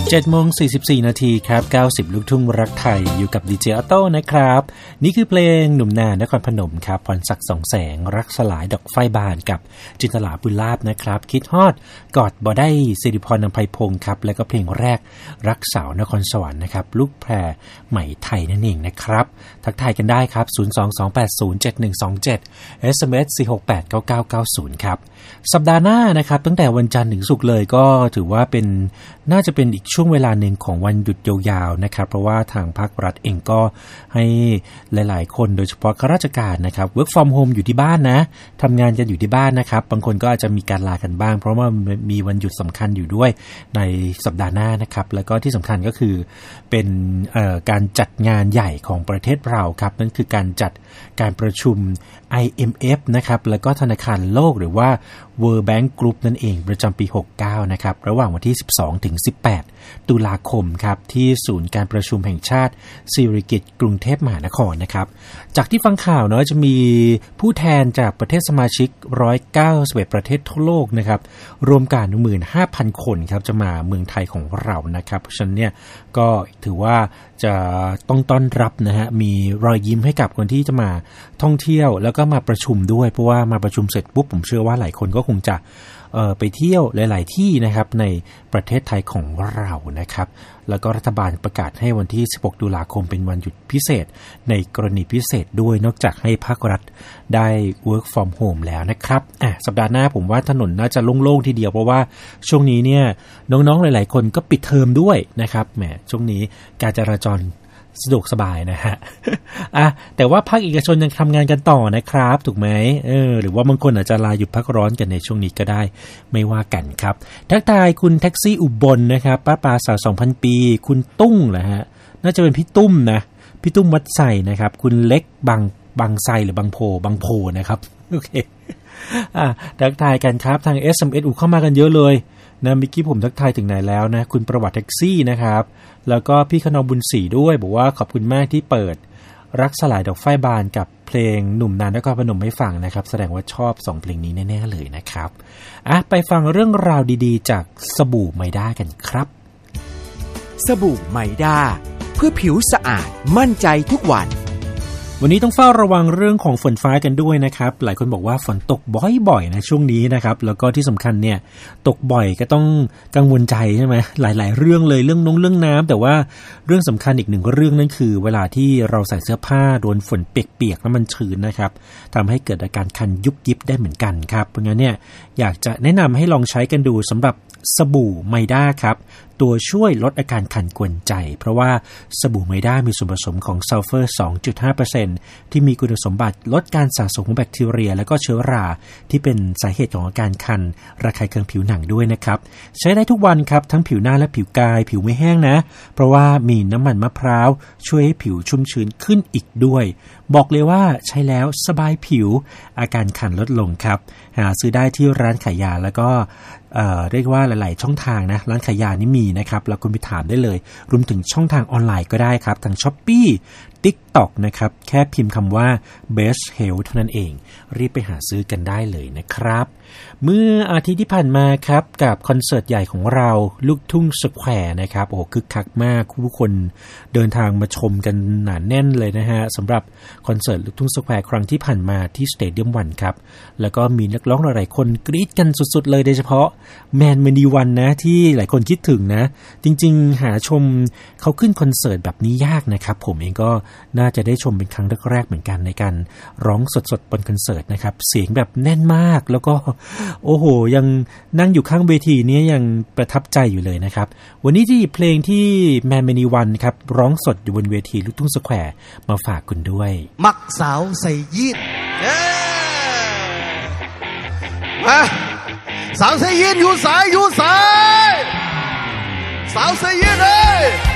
7:44 น.ครับ90ลูกทุ่งรักไทยอยู่กับดีเจออโต้นะครับนี่คือเพลงหนุ่มนานครพนมครับพรศักดิ์สองแสงรักสลายดอกไฟบานกับจินตลาบุญลาภนะครับคิดฮอดกอดบ่ได้สิริพรนำไพพงศ์ครับแล้วก็เพลงแรกรักสาวนครสวรรค์นะครับลูกแพรไหมไทยนั่นเองนะครับทักทายกันได้ครับ022807127 SMS 4689990ครับสัปดาห์หน้านะครับตั้งแต่วันจันทร์ถึงศุกร์เลยก็ถือว่าเป็นน่าจะเป็นอีกช่วงเวลาหนึ่งของวันหยุดยาวๆนะครับเพราะว่าทางภาครัฐเองก็ให้หลายๆคนโดยเฉพาะข้าราชการนะครับ work from home อยู่ที่บ้านนะทำงานกันอยู่ที่บ้านนะครับบางคนก็อาจจะมีการลากันบ้างเพราะว่ามีวันหยุดสำคัญอยู่ด้วยในสัปดาห์หน้านะครับแล้วก็ที่สำคัญก็คือเป็นการจัดงานใหญ่ของประเทศเราครับนั่นคือการจัดการประชุม IMF นะครับแล้วก็ธนาคารโลกหรือว่า World Bank Group นั่นเองประจำปี69นะครับระหว่างวันที่12ถึง18ตุลาคมครับที่ศูนย์การประชุมแห่งชาติสิริกิติ์กรุงเทพมหานครนะครับจากที่ฟังข่าวเนาะจะมีผู้แทนจากประเทศสมาชิก191ประเทศทั่วโลกนะครับรวมกัน 15,000 คนครับจะมาเมืองไทยของเรานะครับเพราะฉะนั้นเนี่ยก็ถือว่าจะต้องต้อนรับนะฮะมีรอยยิ้มให้กับคนที่จะมาท่องเที่ยวแล้วก็มาประชุมด้วยเพราะว่ามาประชุมเสร็จปุ๊บผมเชื่อว่าหลายคนก็คงจะไปเที่ยวหลายๆที่นะครับในประเทศไทยของเรานะครับแล้วก็รัฐบาลประกาศให้วันที่16ตุลาคมเป็นวันหยุดพิเศษในกรณีพิเศษด้วยนอกจากให้ภาครัฐได้ work from home แล้วนะครับสัปดาห์หน้าผมว่าถนนน่าจะโล่งๆทีเดียวเพราะว่าช่วงนี้เนี่ยน้องๆหลายๆคนก็ปิดเทอมด้วยนะครับแหมช่วงนี้การจราจรสะดวกสบายนะฮะแต่ว่าภาคเอกชนยังทำงานกันต่อนะครับถูกไหมหรือว่าบางคนอาจจะลาหยุดพักร้อนกันในช่วงนี้ก็ได้ไม่ว่ากันครับทักทายคุณแท็กซี่อุบลนะครับป้าปาสาว 2,000 ปีคุณตุ้งเหรอฮะน่าจะเป็นพี่ตุ้มนะพี่ตุ้มวัดไส่นะครับคุณเล็กบางไทรหรือบางโพนะครับโอเคทักทายกันครับทาง SMS เข้ามากันเยอะเลยนะเมื่อกี้ผมทักทายถึงไหนแล้วนะคุณประวัติแท็กซี่นะครับแล้วก็พี่ขนอมบุญศรีด้วยบอกว่าขอบคุณมากที่เปิดรักสลายดอกไฟบานกับเพลงหนุ่มนานนครพนมให้ฟังนะครับแสดงว่าชอบ2เพลงนี้แน่ๆเลยนะครับไปฟังเรื่องราวดีๆจากสบู่ไมด้ากันครับสบู่ไมด้าเพื่อผิวสะอาดมั่นใจทุกวันวันนี้ต้องเฝ้าระวังเรื่องของฝนฟ้ากันด้วยนะครับหลายคนบอกว่าฝนตกบ่อยๆนะช่วงนี้นะครับแล้วก็ที่สำคัญเนี่ยตกบ่อยก็ต้องกังวลใจใช่ไหมหลายๆเรื่องเลยเรื่องน้ำแต่ว่าเรื่องสำคัญอีกหนึ่งเรื่องนั่นคือเวลาที่เราใส่เสื้อผ้าโดนฝนเปียกๆแล้วมันชื้นนะครับทำให้เกิดอาการคันยุบยิบได้เหมือนกันครับเพราะงั้นเนี่ยอยากจะแนะนำให้ลองใช้กันดูสำหรับสบู่ไมด้าครับตัวช่วยลดอาการคันกวนใจเพราะว่าสบู่ไมด้ามีส่วนผสมของซัลเฟอร์ 2.5% ที่มีคุณสมบัติลดการสะสมของแบคทีเรียและก็เชื้อราที่เป็นสาเหตุของอาการคันระคายเคืองผิวหนังด้วยนะครับใช้ได้ทุกวันครับทั้งผิวหน้าและผิวกายผิวไม่แห้งนะเพราะว่ามีน้ำมันมะพร้าวช่วยให้ผิวชุ่มชื้นขึ้นอีกด้วยบอกเลยว่าใช้แล้วสบายผิวอาการคันลดลงครับหาซื้อได้ที่ร้านขายยาแล้วก็เรียกว่าหลายๆช่องทางนะร้านขายยานี่มีนะครับแล้วคุณไปถามได้เลยรวมถึงช่องทางออนไลน์ก็ได้ครับทาง Shopee TikTok นะครับแค่พิมพ์คำว่า Best Health เท่านั้นเองรีบไปหาซื้อกันได้เลยนะครับเมื่ออาทิตย์ที่ผ่านมาครับกับคอนเสิร์ตใหญ่ของเราลูกทุ่งสแควร์นะครับโอ้คึกคักมากผู้คนเดินทางมาชมกันหนาแน่นเลยนะฮะสำหรับคอนเสิร์ตลูกทุ่งสแควร์ครั้งที่ผ่านมาที่สเตเดียมวันครับแล้วก็มีนักร้องหลายๆคนกรี๊ดกันสุดๆเลยโดยเฉพาะแมนมณีวันนะที่หลายคนคิดถึงนะจริงๆหาชมเขาขึ้นคอนเสิร์ตแบบนี้ยากนะครับผมเองก็น่าจะได้ชมเป็นครั้งแรกๆเหมือนกันในการร้องสดๆบนคอนเสิร์ตนะครับเสียงแบบแน่นมากแล้วก็โอ้โหยังนั่งอยู่ข้างเวทีนี้ยังประทับใจอยู่เลยนะครับวันนี้ที่เพลงที่แมนมณีวันครับร้องสดอยู่บนเวทีลูกทุ่งสแควร์มาฝากคุณด้วยมักสาวใส่ยีนมาสาวใส่ยีนอยู่สายสาวใส่ยีนเลย